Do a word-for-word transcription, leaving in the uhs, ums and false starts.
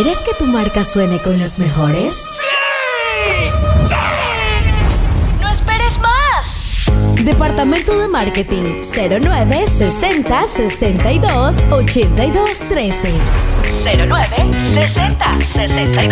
¿Quieres que tu marca suene con los mejores? ¡Sí! ¡Sí! ¡No esperes más! Departamento de Marketing cero nueve sesenta sesenta y dos ochenta y dos trece. cero nueve sesenta sesenta y dos